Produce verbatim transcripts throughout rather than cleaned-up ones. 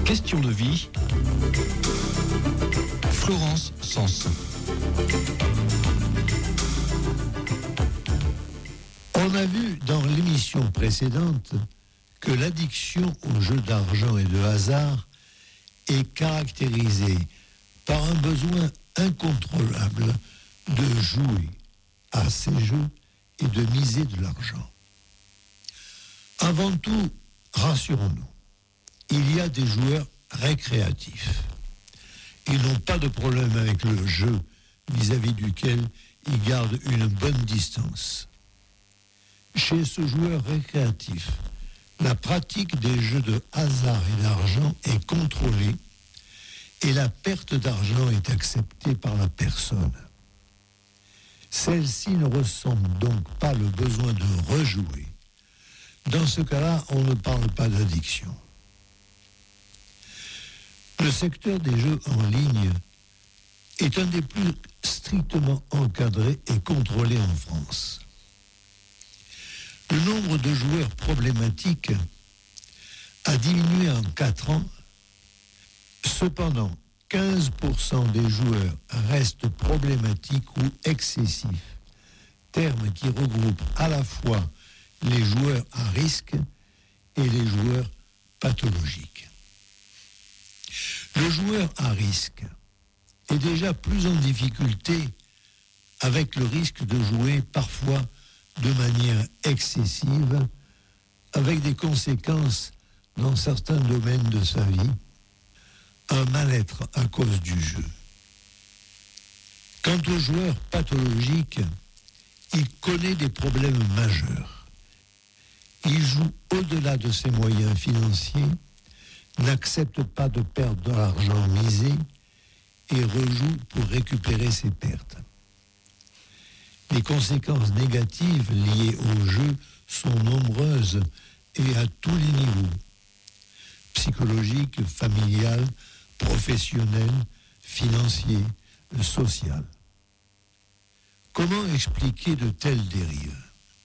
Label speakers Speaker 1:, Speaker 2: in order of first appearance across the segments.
Speaker 1: Question de vie, Florence Sanson.
Speaker 2: On a vu dans l'émission précédente que l'addiction aux jeux d'argent et de hasard est caractérisée par un besoin incontrôlable de jouer à ces jeux et de miser de l'argent. Avant tout, rassurons-nous, il y a des joueurs récréatifs. Ils n'ont pas de problème avec le jeu vis-à-vis duquel ils gardent une bonne distance. Chez ce joueur récréatif, la pratique des jeux de hasard et d'argent est contrôlée et la perte d'argent est acceptée par la personne. Celle-ci ne ressent donc pas le besoin de rejouer. Dans ce cas-là, on ne parle pas d'addiction. Le secteur des jeux en ligne est un des plus strictement encadrés et contrôlés en France. Le nombre de joueurs problématiques a diminué en quatre ans. Cependant, quinze pour cent des joueurs restent problématiques ou excessifs, terme qui regroupe à la fois les joueurs à risque et les joueurs pathologiques. Le joueur à risque est déjà plus en difficulté avec le risque de jouer parfois de manière excessive, avec des conséquences dans certains domaines de sa vie, un mal-être à cause du jeu. Quant au joueur pathologique, il connaît des problèmes majeurs. Il joue au-delà de ses moyens financiers, n'accepte pas de perdre de l'argent misé et rejoue pour récupérer ses pertes. Les conséquences négatives liées au jeu sont nombreuses et à tous les niveaux, psychologiques, familiales, professionnelles, financiers, sociales. Comment expliquer de telles dérives ?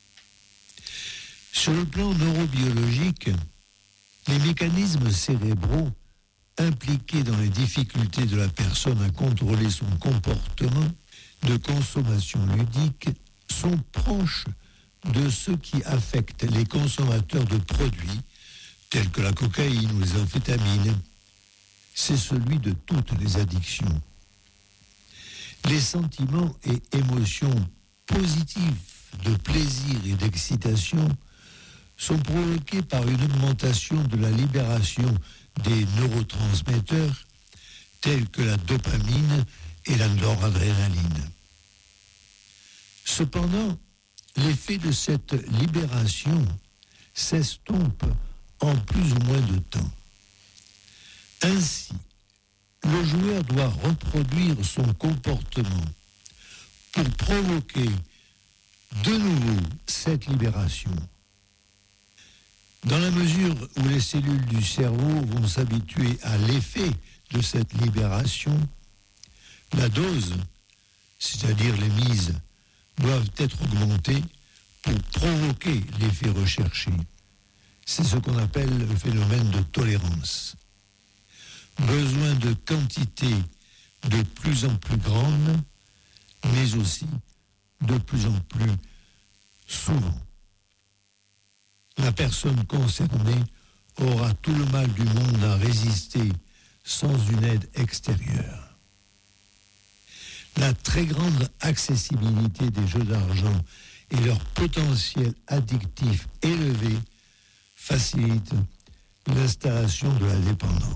Speaker 2: Sur le plan neurobiologique, les mécanismes cérébraux impliqués dans les difficultés de la personne à contrôler son comportement de consommation ludique sont proches de ceux qui affectent les consommateurs de produits tels que la cocaïne ou les amphétamines. C'est celui de toutes les addictions. Les sentiments et émotions positifs de plaisir et d'excitation sont provoqués par une augmentation de la libération des neurotransmetteurs tels que la dopamine et la noradrénaline. Cependant, l'effet de cette libération s'estompe en plus ou moins de temps. Ainsi, le joueur doit reproduire son comportement pour provoquer de nouveau cette libération. Dans la mesure où les cellules du cerveau vont s'habituer à l'effet de cette libération, la dose, c'est-à-dire les mises, doivent être augmentées pour provoquer l'effet recherché. C'est ce qu'on appelle le phénomène de tolérance. Besoin de quantités de plus en plus grandes, mais aussi de plus en plus souvent. La personne concernée aura tout le mal du monde à résister sans une aide extérieure. La très grande accessibilité des jeux d'argent et leur potentiel addictif élevé facilitent l'installation de la dépendance.